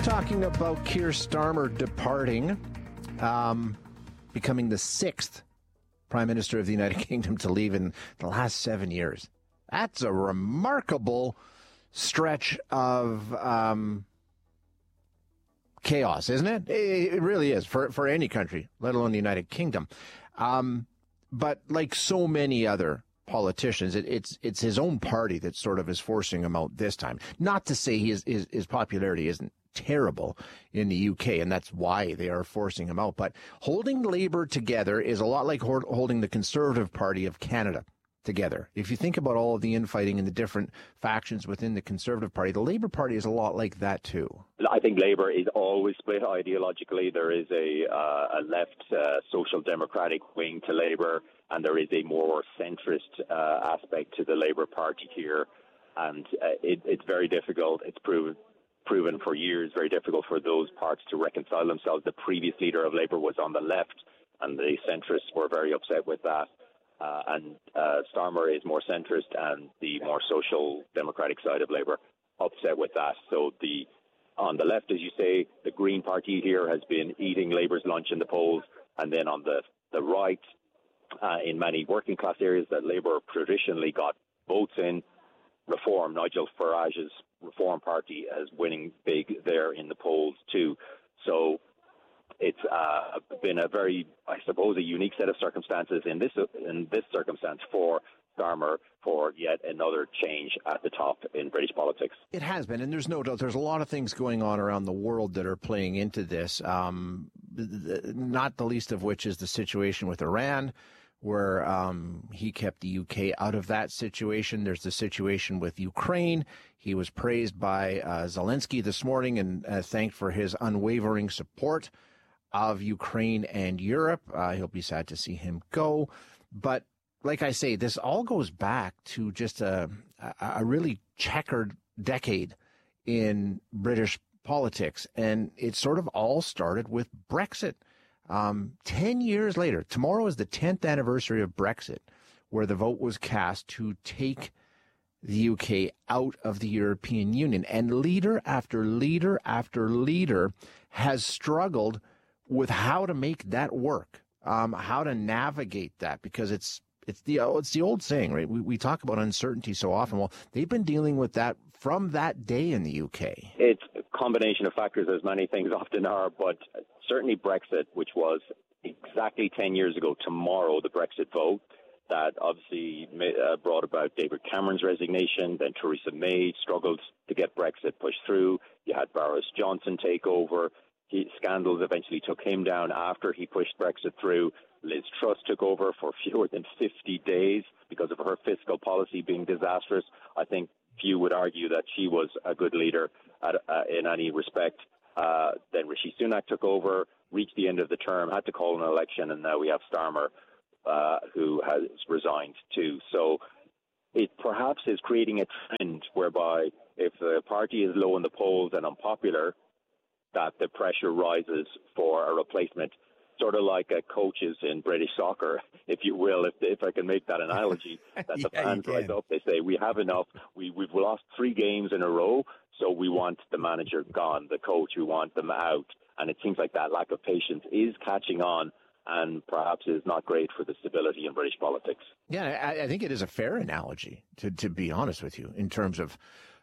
Talking about Keir Starmer departing, becoming the sixth Prime Minister of the United Kingdom to leave in the last 7 years. That's a remarkable stretch of chaos, isn't it? It really is for any country, let alone the United Kingdom. But like so many other politicians, it's his own party that sort of is forcing him out this time. Not to say his popularity isn't terrible in the UK, and that's why they are forcing him out. But holding Labour together is a lot like holding the Conservative Party of Canada together. If you think about all of the infighting and the different factions within the Conservative Party, the Labour Party is a lot like that too. I think Labour is always split ideologically. There is a left social democratic wing to Labour, and there is a more centrist aspect to the Labour Party here. And it's very difficult. It's proven for years, very difficult for those parts to reconcile themselves. The previous leader of Labour was on the left, and the centrists were very upset with that. And Starmer is more centrist, and the more social democratic side of Labour upset with that. So on the left, as you say, the Green Party here has been eating Labour's lunch in the polls, and then on the right, in many working class areas that Labour traditionally got votes in, Reform, Nigel Farage's Reform Party, is winning big there in the polls too. So it's been a very, I suppose, a unique set of circumstances in this circumstance for Starmer, for yet another change at the top in British politics. It has been, and there's no doubt there's a lot of things going on around the world that are playing into this, not the least of which is the situation with Iran, where he kept the UK out of that situation. There's the situation with Ukraine. He was praised by Zelensky this morning and thanked for his unwavering support of Ukraine and Europe. He'll be sad to see him go. But like I say, this all goes back to just a really checkered decade in British politics. And it sort of all started with Brexit. 10 years later, tomorrow is the 10th anniversary of Brexit, where the vote was cast to take the UK out of the European Union. And leader after leader after leader has struggled with how to make that work, how to navigate that, because it's the old saying, right? We talk about uncertainty so often. Well, they've been dealing with that from that day in the UK. It's a combination of factors, as many things often are, but certainly Brexit, which was exactly 10 years ago tomorrow, the Brexit vote, that obviously brought about David Cameron's resignation. Then Theresa May struggled to get Brexit pushed through. You had Boris Johnson take over. Scandals eventually took him down after he pushed Brexit through. Liz Truss took over for fewer than 50 days because of her fiscal policy being disastrous. I think few would argue that she was a good leader in any respect. Then Rishi Sunak took over, reached the end of the term, had to call an election, and now we have Starmer, who has resigned too. So it perhaps is creating a trend whereby if the party is low in the polls and unpopular, that the pressure rises for a replacement, sort of like coaches in British soccer, if you will, if I can make that analogy, that the fans rise up. They say, we have enough. We've lost 3 games in a row, so we want the manager gone, the coach, we want them out. And it seems like that lack of patience is catching on and perhaps is not great for the stability in British politics. Yeah, I think it is a fair analogy, to be honest with you, in terms of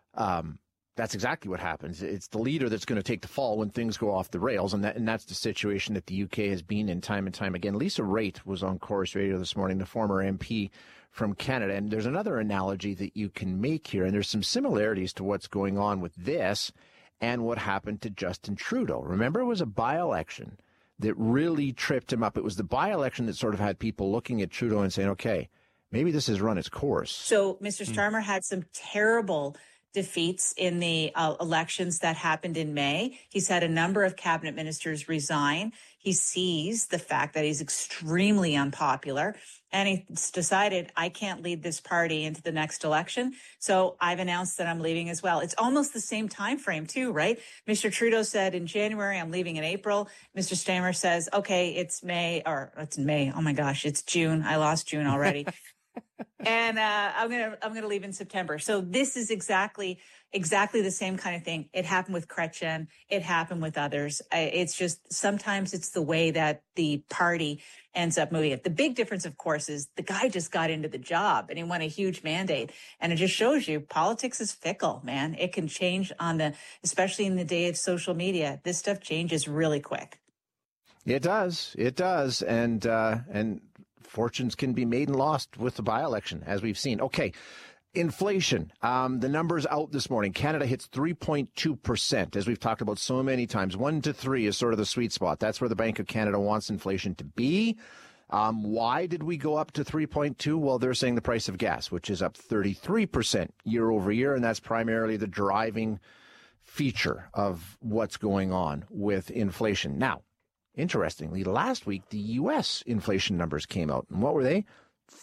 that's exactly what happens. It's the leader that's going to take the fall when things go off the rails, and that's the situation that the UK has been in time and time again. Lisa Raitt was on Chorus Radio this morning, the former MP from Canada, and there's another analogy that you can make here, and there's some similarities to what's going on with this and what happened to Justin Trudeau. Remember, it was a by-election that really tripped him up. It was the by-election that sort of had people looking at Trudeau and saying, okay, maybe this has run its course. So Mr. Starmer had some terrible defeats in the elections that happened in May. He's had a number of cabinet ministers resign. He sees the fact that he's extremely unpopular, and he's decided, I can't lead this party into the next election, so I've announced that I'm leaving as well. It's almost the same time frame too, right? Mr. Trudeau said in January, I'm leaving in April. Mr. Starmer says, okay, it's May. Oh my gosh, it's June. I lost June already. And I'm gonna leave in September. So this is exactly the same kind of thing. It happened with Chrétien. It happened with others. It's just sometimes it's the way that the party ends up moving it. The big difference, of course, is the guy just got into the job and he won a huge mandate. And it just shows you politics is fickle, man. It can change especially in the day of social media. This stuff changes really quick. It does. It does. And fortunes can be made and lost with the by-election, as we've seen. Okay. Inflation. The numbers out this morning. Canada hits 3.2%, as we've talked about so many times. 1 to 3 is sort of the sweet spot. That's where the Bank of Canada wants inflation to be. Why did we go up to 3.2? Well, they're saying the price of gas, which is up 33% year over year, and that's primarily the driving feature of what's going on with inflation. Now, interestingly, last week, the U.S. inflation numbers came out. And what were they?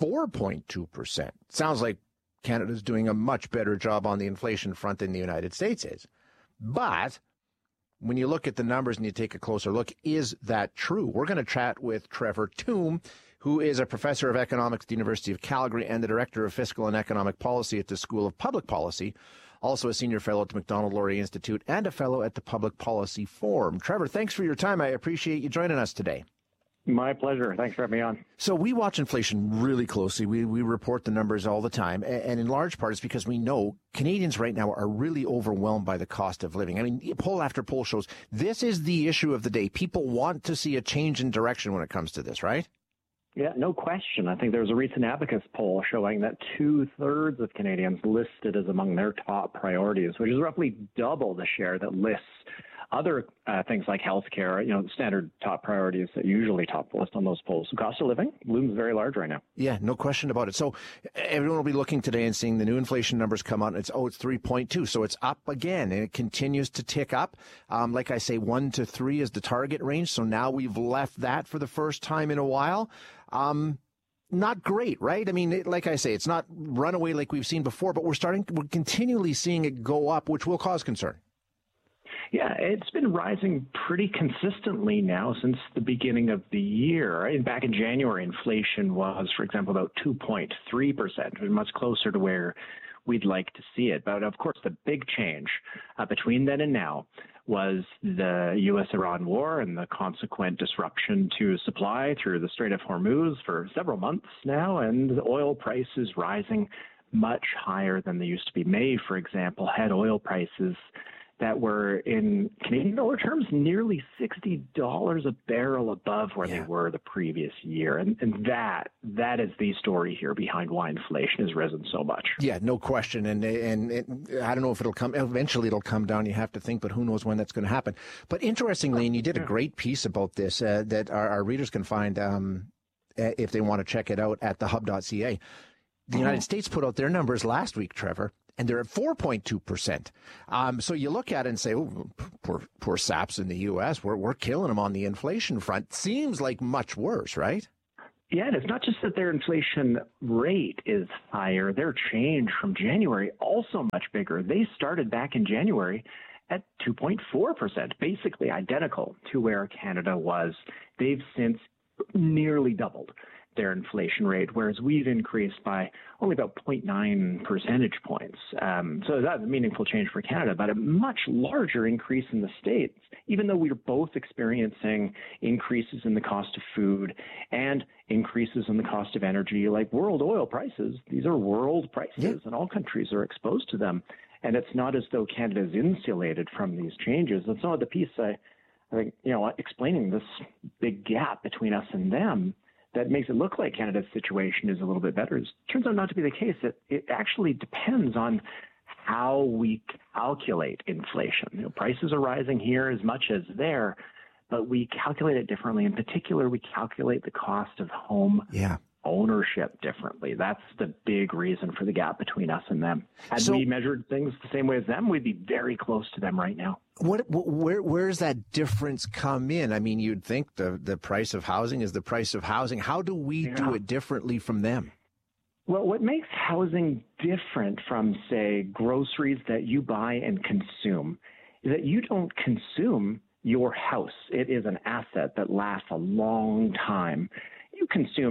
4.2%. Sounds like Canada's doing a much better job on the inflation front than the United States is. But when you look at the numbers and you take a closer look, is that true? We're going to chat with Trevor Tombe, who is a professor of economics at the University of Calgary and the director of fiscal and economic policy at the School of Public Policy, also a senior fellow at the Macdonald-Laurier Institute and a fellow at the Public Policy Forum. Trevor, thanks for your time. I appreciate you joining us today. My pleasure. Thanks for having me on. So we watch inflation really closely. We report the numbers all the time. And in large part, it's because we know Canadians right now are really overwhelmed by the cost of living. I mean, poll after poll shows this is the issue of the day. People want to see a change in direction when it comes to this, right? Yeah, no question. I think there was a recent Abacus poll showing that 2/3 of Canadians listed as among their top priorities, which is roughly double the share that lists other things like healthcare, standard top priorities that usually top the list on those polls. So cost of living looms very large right now. Yeah, no question about it. So everyone will be looking today and seeing the new inflation numbers come out. And it's 3.2. So it's up again, and it continues to tick up. Like I say, 1 to 3 is the target range. So now we've left that for the first time in a while. Not great, right? I mean, like I say, it's not runaway like we've seen before, but we're continually seeing it go up, which will cause concern. Yeah, it's been rising pretty consistently now since the beginning of the year. Back in January, inflation was, for example, about 2.3%, much closer to where we'd like to see it. But of course, the big change between then and now was the U.S.-Iran war and the consequent disruption to supply through the Strait of Hormuz for several months now, and the oil prices rising much higher than they used to be. May, for example, had oil prices that were, in Canadian dollar terms, nearly $60 a barrel above where they were the previous year. And that is the story here behind why inflation has risen so much. Yeah, no question. And I don't know if it'll come. Eventually it'll come down, you have to think, but who knows when that's going to happen. But interestingly, and you did a great piece about this that our readers can find if they want to check it out at thehub.ca. The United States put out their numbers last week, Trevor, and they're at 4.2%. So you look at it and say, oh, poor saps in the U.S., we're killing them on the inflation front. Seems like much worse, right? Yeah, and it's not just that their inflation rate is higher. Their change from January also much bigger. They started back in January at 2.4%, basically identical to where Canada was. They've since nearly doubled their inflation rate, whereas we've increased by only about 0.9 percentage points. So that's a meaningful change for Canada, but a much larger increase in the States, even though we're both experiencing increases in the cost of food and increases in the cost of energy, like world oil prices. These are world prices, and all countries are exposed to them. And it's not as though Canada is insulated from these changes. That's not the piece I think, explaining this big gap between us and them that makes it look like Canada's situation is a little bit better. It turns out not to be the case. It actually depends on how we calculate inflation. Prices are rising here as much as there, but we calculate it differently. In particular, we calculate the cost of home ownership differently. That's the big reason for the gap between us and them. Had we measured things the same way as them, we'd be very close to them right now. Where's that difference come in? I mean, you'd think the price of housing is the price of housing. How do we do it differently from them? Well, what makes housing different from, say, groceries that you buy and consume is that you don't consume your house. It is an asset that lasts a long time. You consume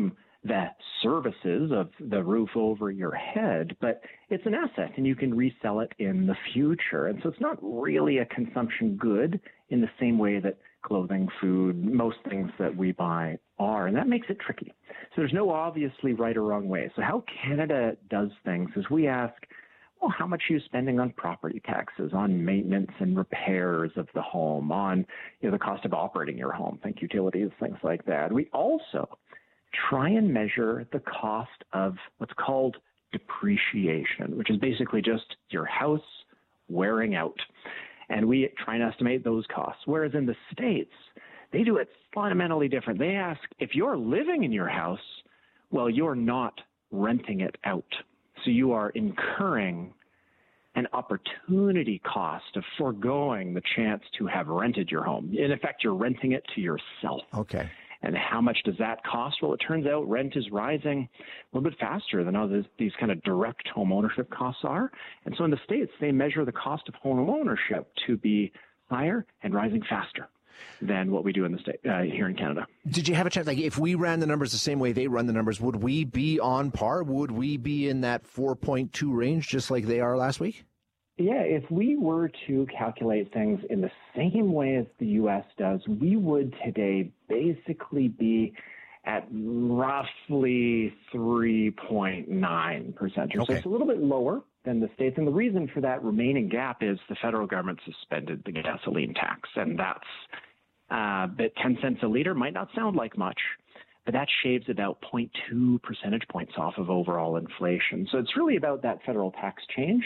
the services of the roof over your head, but it's an asset and you can resell it in the future. And so it's not really a consumption good in the same way that clothing, food, most things that we buy are. And that makes it tricky. So there's no obviously right or wrong way. So how Canada does things is we ask, well, how much are you spending on property taxes, on maintenance and repairs of the home, on the cost of operating your home, think utilities, things like that. We also try and measure the cost of what's called depreciation, which is basically just your house wearing out. And we try and estimate those costs. Whereas in the States, they do it fundamentally different. They ask, if you're living in your house, well, you're not renting it out. So you are incurring an opportunity cost of foregoing the chance to have rented your home. In effect, you're renting it to yourself. Okay. And how much does that cost? Well, it turns out rent is rising a little bit faster than all these kind of direct home ownership costs are. And so in the States, they measure the cost of home ownership to be higher and rising faster than what we do in the state here in Canada. Did you have a chance, like if we ran the numbers the same way they run the numbers, would we be on par? Would we be in that 4.2 range just like they are last week? Yeah, if we were to calculate things in the same way as the U.S. does, we would today basically be at roughly 3.9% or so. Okay. It's a little bit lower than the States. And the reason for that remaining gap is the federal government suspended the gasoline tax. And that's that 10 cents a liter might not sound like much, but that shaves about 0.2 percentage points off of overall inflation. So it's really about that federal tax change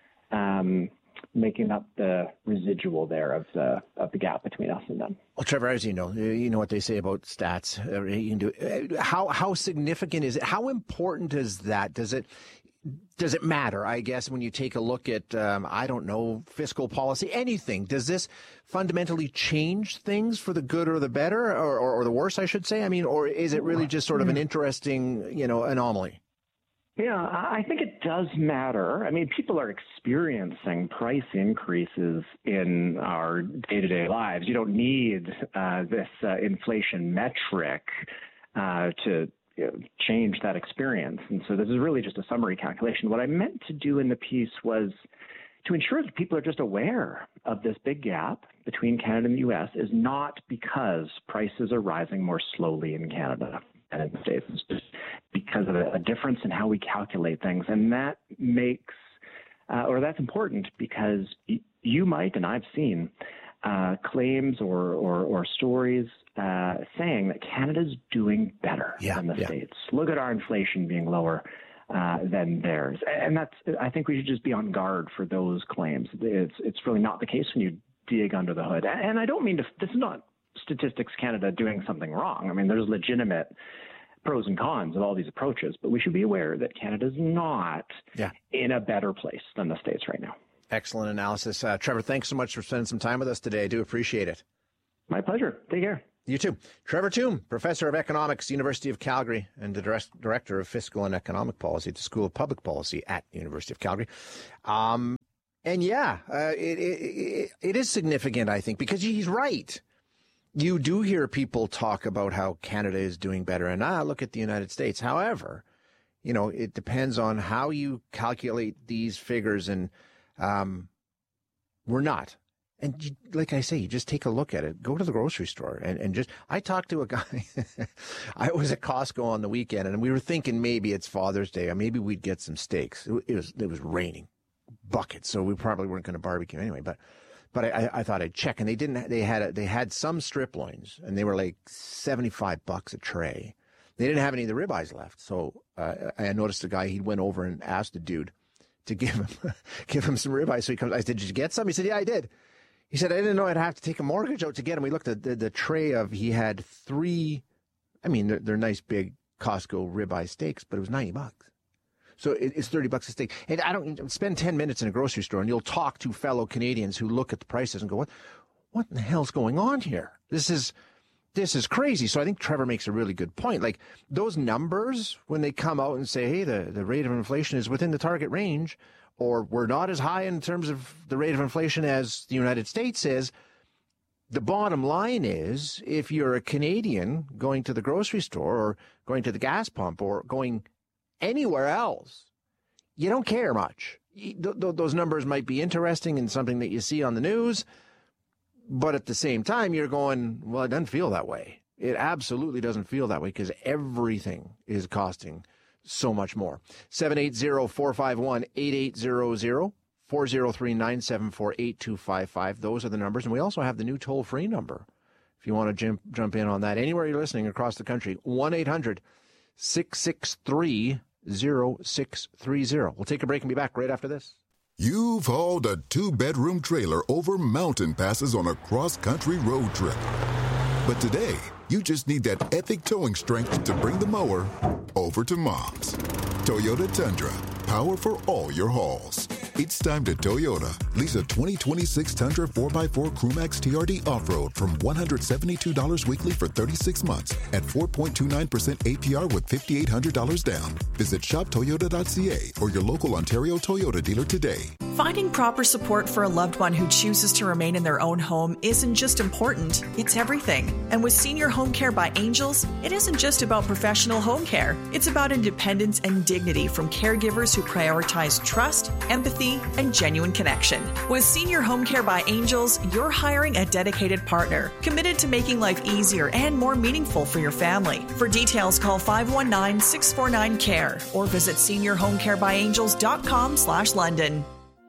making up the residual there of the gap between us and them. Well, Trevor, as you know what they say about stats. You can do, how significant is it? How important is that? Does it matter, I guess, when you take a look at, I don't know, fiscal policy, anything? Does this fundamentally change things for the good or the better or the worse, I should say? I mean, or is it really just sort of an interesting, anomaly? Yeah, I think it does matter. I mean, people are experiencing price increases in our day-to-day lives. You don't need this inflation metric to change that experience. And so this is really just a summary calculation. What I meant to do in the piece was to ensure that people are just aware of this big gap between Canada and the U.S. is not because prices are rising more slowly in Canada and in the States. It's just because of a difference in how we calculate things. And that makes, that's important because you might, and I've seen claims or stories saying that Canada's doing better than the States. Look at our inflation being lower than theirs. And I think we should just be on guard for those claims. It's really not the case when you dig under the hood. And I don't mean this is not Statistics Canada doing something wrong. I mean, there's legitimate pros and cons of all these approaches, but we should be aware that Canada's not in a better place than the States right now. Excellent analysis. Trevor, thanks so much for spending some time with us today. I do appreciate it. My pleasure. Take care. You too. Trevor Tombe, Professor of Economics, University of Calgary, and the Director of Fiscal and Economic Policy at the School of Public Policy at University of Calgary. It is significant, I think, because he's right. You do hear people talk about how Canada is doing better, and look at the United States. However, it depends on how you calculate these figures, and we're not. And like I say, you just take a look at it. Go to the grocery store and just. I talked to a guy. I was at Costco on the weekend, and we were thinking maybe it's Father's Day, or maybe we'd get some steaks. It was raining buckets, so we probably weren't going to barbecue anyway. But I thought I'd check, and they didn't. They had some strip loins, and they were like $75 a tray. They didn't have any of the ribeyes left, so I noticed a guy. He went over and asked the dude to give him some ribeyes. So he comes. I said, "Did you get some?" He said, "Yeah, I did." He said, "I didn't know I'd have to take a mortgage out to get them." We looked at the tray of. He had 3. I mean, they're nice big Costco ribeye steaks, but it was $90. So it's $30 a steak. And I don't spend 10 minutes in a grocery store, and you'll talk to fellow Canadians who look at the prices and go, "What in the hell's going on here? This is crazy." So I think Trevor makes a really good point. Like those numbers, when they come out and say, "Hey, the rate of inflation is within the target range," or "We're not as high in terms of the rate of inflation as the United States is," The bottom line is, if you're a Canadian going to the grocery store or going to the gas pump or going anywhere else, you don't care much. Those numbers might be interesting and something that you see on the news, but at the same time, you're going, well, it doesn't feel that way. It absolutely doesn't feel that way because everything is costing so much more. 780-451-8800. 403-974-8255. Those are the numbers. And we also have the new toll-free number if you want to jump in on that. Anywhere you're listening across the country, 1-800-663-0630. We'll take a break and be back right after this. You've hauled a 2-bedroom trailer over mountain passes on a cross-country road trip. But today, you just need that epic towing strength to bring the mower over to Mom's. Toyota Tundra. Power for all your hauls. It's time to Toyota. Lease a 2026 Tundra 4x4 Crewmax TRD Off-Road from $172 weekly for 36 months at 4.29% APR with $5,800 down. Visit shoptoyota.ca or your local Ontario Toyota dealer today. Finding proper support for a loved one who chooses to remain in their own home isn't just important, it's everything. And with Senior Home Care by Angels, it isn't just about professional home care. It's about independence and dignity from caregivers who prioritize trust, empathy, and genuine connection. With Senior Home Care by Angels, you're hiring a dedicated partner, committed to making life easier and more meaningful for your family. For details, call 519-649-CARE or visit seniorhomecarebyangels.com/London.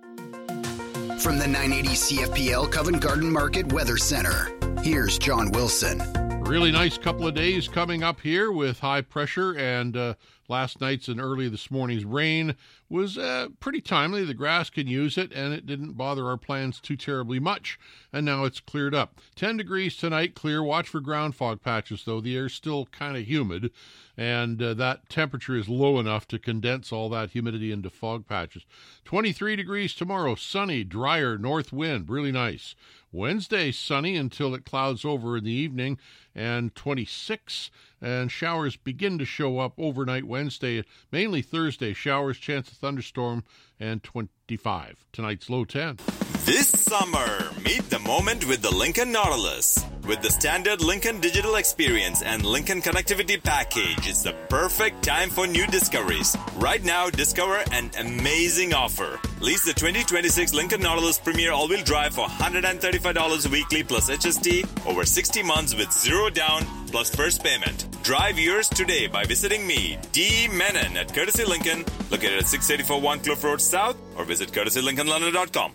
From the 980 CFPL Covent Garden Market Weather Center, here's John Wilson. Really nice couple of days coming up here with high pressure, and last night's and early this morning's rain was pretty timely. The grass can use it, and it didn't bother our plans too terribly much, and now it's cleared up. 10 degrees tonight, clear. Watch for ground fog patches, though. The air's still kind of humid, and that temperature is low enough to condense all that humidity into fog patches. 23 degrees tomorrow, sunny, drier, north wind, really nice. Wednesday, sunny until it clouds over in the evening, and 26, and showers begin to show up overnight Wednesday, mainly Thursday. Showers, chance of thunderstorm, and 25. Tonight's low 10. This summer, meet the moment with the Lincoln Nautilus. With the standard Lincoln Digital Experience and Lincoln Connectivity Package, it's the perfect time for new discoveries. Right now, discover an amazing offer. Lease the 2026 Lincoln Nautilus Premier All-Wheel Drive for $135 weekly plus HST over 60 months with zero down plus first payment. Drive yours today by visiting me, D. Menon, at Courtesy Lincoln, located at 684 Warncliffe Road South, or visit courtesylincolnlondon.com.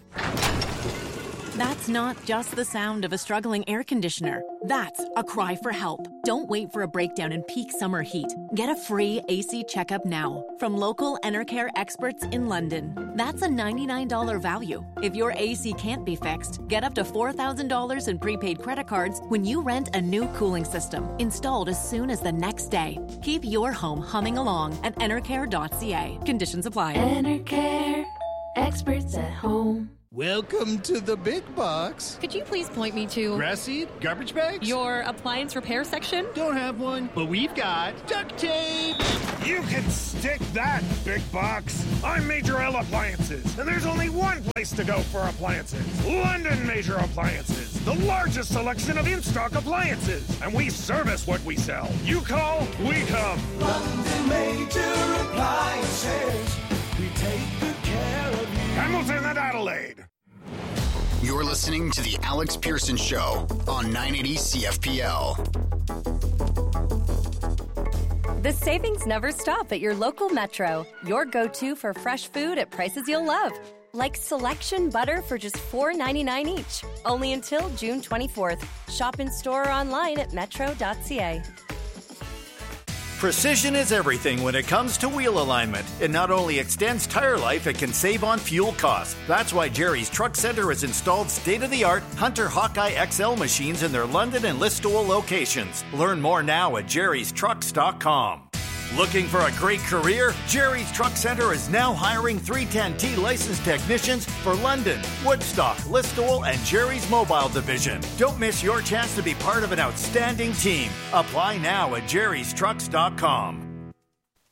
That's not just the sound of a struggling air conditioner. That's a cry for help. Don't wait for a breakdown in peak summer heat. Get a free AC checkup now from local Enercare experts in London. That's a $99 value. If your AC can't be fixed, get up to $4,000 in prepaid credit cards when you rent a new cooling system, installed as soon as the next day. Keep your home humming along at enercare.ca. Conditions apply. Enercare, experts at home. Welcome to the big box. Could you please point me to... grass seed? Garbage bags? Your appliance repair section? Don't have one, but we've got duct tape. You can stick that, big box. I'm Major L Appliances, and there's only one place to go for appliances. London Major Appliances, the largest selection of in-stock appliances. And we service what we sell. You call, we come. London Major Appliances. We take good care of you. Hamilton and Adelaide. You're listening to The Alex Pearson Show on 980 CFPL. The savings never stop at your local Metro. Your go-to for fresh food at prices you'll love. Like selection butter for just $4.99 each. Only until June 24th. Shop in store or online at metro.ca. Precision is everything when it comes to wheel alignment. It not only extends tire life, it can save on fuel costs. That's why Jerry's Truck Center has installed state-of-the-art Hunter Hawkeye XL machines in their London and Listowel locations. Learn more now at jerrystrucks.com. Looking for a great career? Jerry's Truck Center is now hiring 310T licensed technicians for London, Woodstock, Listowel, and Jerry's Mobile Division. Don't miss your chance to be part of an outstanding team. Apply now at jerrystrucks.com.